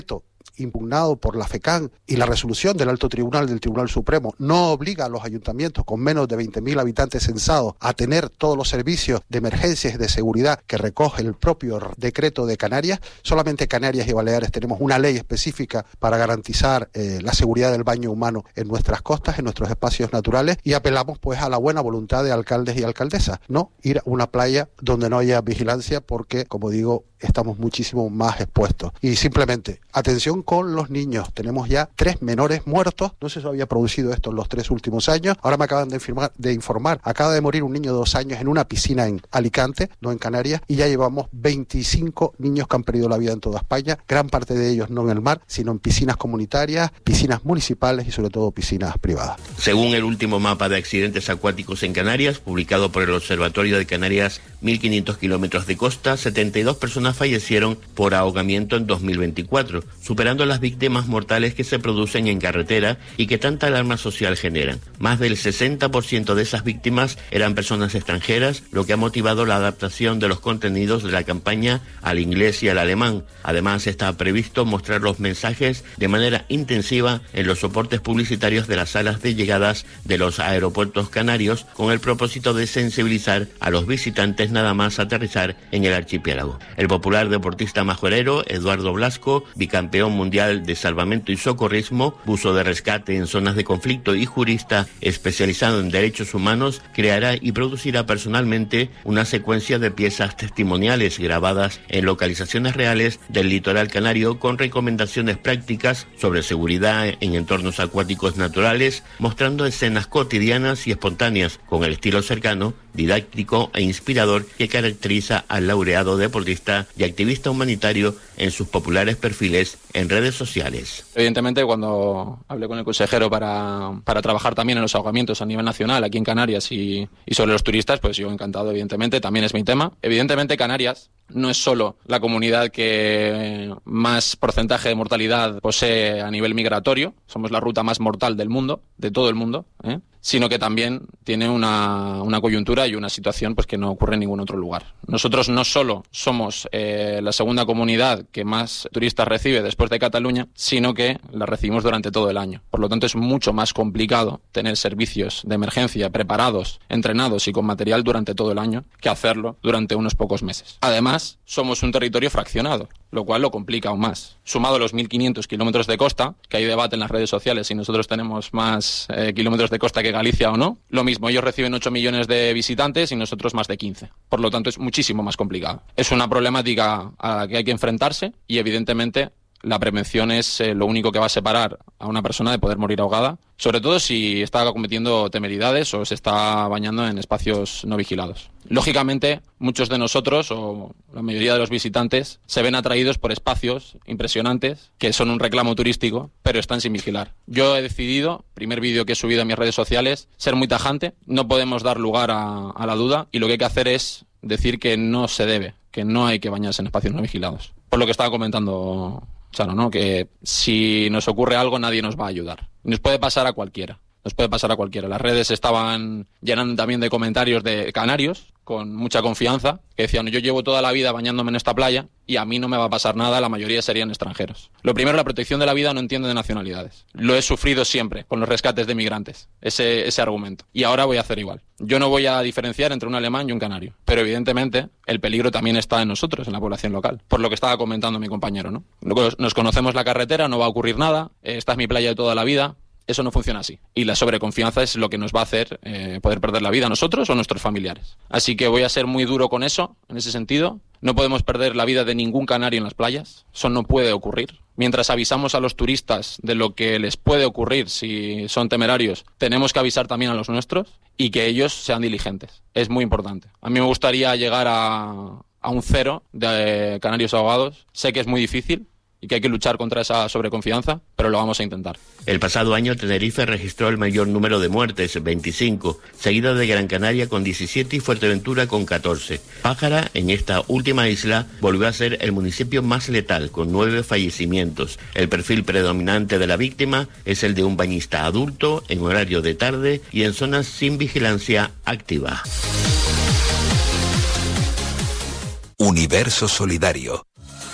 impugnado por la FECAN y la resolución del Alto Tribunal del Tribunal Supremo no obliga a los ayuntamientos con menos de 20.000 habitantes censados a tener todos los servicios de emergencias y de seguridad que recoge el propio decreto de Canarias. Solamente Canarias y Baleares tenemos una ley específica para garantizar la seguridad del baño humano en nuestras costas, en nuestros espacios naturales, y apelamos pues a la buena voluntad de alcaldes y alcaldesas, no ir a una playa donde no haya vigilancia porque, como digo, estamos muchísimo más expuestos. Y simplemente, atención con los niños. Tenemos ya 3 menores muertos. No se había producido esto en los 3 últimos años. Ahora me acaban de informar. Acaba de morir un niño de 2 años en una piscina en Alicante, no en Canarias, y ya llevamos 25 niños que han perdido la vida en toda España. Gran parte de ellos no en el mar, sino en piscinas comunitarias, piscinas municipales y sobre todo piscinas privadas. Según el último mapa de accidentes acuáticos en Canarias, publicado por el Observatorio de Canarias, 1.500 kilómetros de costa, 72 personas fallecieron por ahogamiento en 2024, superando las víctimas mortales que se producen en carretera y que tanta alarma social generan. Más del 60% de esas víctimas eran personas extranjeras, lo que ha motivado la adaptación de los contenidos de la campaña al inglés y al alemán. Además, está previsto mostrar los mensajes de manera intensiva en los soportes publicitarios de las salas de llegadas de los aeropuertos canarios, con el propósito de sensibilizar a los visitantes nada más aterrizar en el archipiélago. El popular deportista majorero Eduardo Blasco, bicampeón mundial de salvamento y socorrismo, buzo de rescate en zonas de conflicto y jurista especializado en derechos humanos, creará y producirá personalmente una secuencia de piezas testimoniales grabadas en localizaciones reales del litoral canario con recomendaciones prácticas sobre seguridad en entornos acuáticos naturales, mostrando escenas cotidianas y espontáneas con el estilo cercano, didáctico e inspirador que caracteriza al laureado deportista y activista humanitario en sus populares perfiles en redes sociales. Evidentemente, cuando hablé con el consejero para trabajar también en los ahogamientos a nivel nacional aquí en Canarias y sobre los turistas, pues yo encantado, evidentemente, también es mi tema. Evidentemente, Canarias no es solo la comunidad que más porcentaje de mortalidad posee a nivel migratorio, somos la ruta más mortal del mundo, de todo el mundo, sino que también tiene una coyuntura y una situación pues que no ocurre en ningún otro lugar. Nosotros no solo somos la segunda comunidad que más turistas recibe después de Cataluña, sino que la recibimos durante todo el año. Por lo tanto, es mucho más complicado tener servicios de emergencia preparados, entrenados y con material durante todo el año que hacerlo durante unos pocos meses. Además, somos un territorio fraccionado, lo cual lo complica aún más. Sumado a los 1.500 kilómetros de costa, que hay debate en las redes sociales si nosotros tenemos más kilómetros de costa que Galicia o no, lo mismo, ellos reciben 8 millones de visitantes y nosotros más de 15. Por lo tanto, es muchísimo más complicado. Es una problemática a la que hay que enfrentarse y, evidentemente, la prevención es lo único que va a separar a una persona de poder morir ahogada, sobre todo si está cometiendo temeridades o se está bañando en espacios no vigilados. Lógicamente, muchos de nosotros, o la mayoría de los visitantes, se ven atraídos por espacios impresionantes que son un reclamo turístico, pero están sin vigilar. Yo he decidido, primer vídeo que he subido a mis redes sociales, ser muy tajante, no podemos dar lugar a la duda y lo que hay que hacer es decir que no se debe, que no hay que bañarse en espacios no vigilados. Por lo que estaba comentando Chano, ¿no? Que si nos ocurre algo nadie nos va a ayudar. Nos puede pasar a cualquiera. Nos puede pasar a cualquiera. Las redes estaban llenando también de comentarios de canarios con mucha confianza que decían: yo llevo toda la vida bañándome en esta playa y a mí no me va a pasar nada, la mayoría serían extranjeros. Lo primero, la protección de la vida no entiende de nacionalidades. Lo he sufrido siempre con los rescates de migrantes, ese argumento. Y ahora voy a hacer igual. Yo no voy a diferenciar entre un alemán y un canario. Pero evidentemente el peligro también está en nosotros, en la población local. Por lo que estaba comentando mi compañero, ¿no? Nos conocemos la carretera, no va a ocurrir nada, esta es mi playa de toda la vida. Eso no funciona así. Y la sobreconfianza es lo que nos va a hacer poder perder la vida a nosotros o a nuestros familiares. Así que voy a ser muy duro con eso, en ese sentido. No podemos perder la vida de ningún canario en las playas. Eso no puede ocurrir. Mientras avisamos a los turistas de lo que les puede ocurrir si son temerarios, tenemos que avisar también a los nuestros y que ellos sean diligentes. Es muy importante. A mí me gustaría llegar a un 0 de canarios ahogados. Sé que es muy difícil y que hay que luchar contra esa sobreconfianza, pero lo vamos a intentar. El pasado año Tenerife registró el mayor número de muertes, 25, seguida de Gran Canaria con 17 y Fuerteventura con 14. Pájara, en esta última isla, volvió a ser el municipio más letal, con 9 fallecimientos. El perfil predominante de la víctima es el de un bañista adulto, en horario de tarde y en zonas sin vigilancia activa. Universo Solidario.